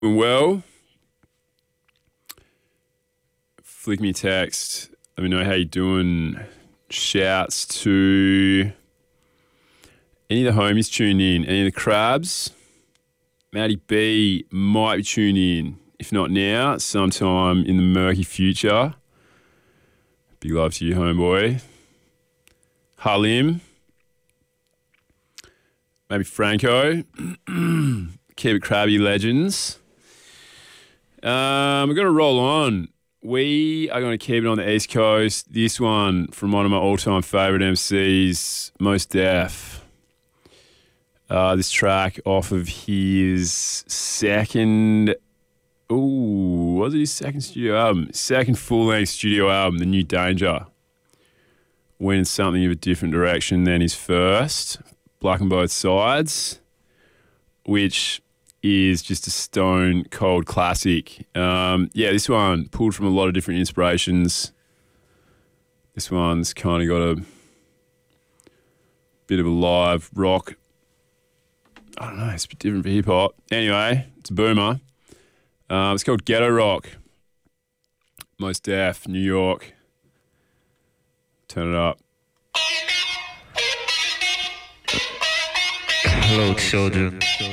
Well, flick me a text. Let me know how you're doing. Shouts to any of the homies tuned in. Any of the crabs. Matty B might be tuned in. If not now, sometime in the murky future. Big love to you, homeboy. Halim. Maybe Franco. Keep it crabby legends. We're going to roll on. We are going to keep it on the East Coast. This one from one of my all-time favourite MCs, Mos Def. This track off of his second... Ooh, was it his second studio album? Second full-length studio album, The New Danger. Went in something of a different direction than his first, Black on Both Sides, which is just a stone cold classic. This one pulled from a lot of different inspirations. This one's kind of got a bit of a live rock. I don't know, it's a bit different for hip hop. Anyway, it's a boomer. It's called Ghetto Rock. Mos Def, New York. Turn it up. Hello, children.